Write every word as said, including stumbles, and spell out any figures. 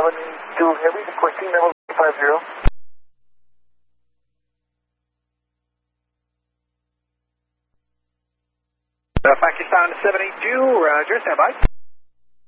one two Heavy, requesting level five zero. Uh, Pakistan seven eight two, roger, stand by.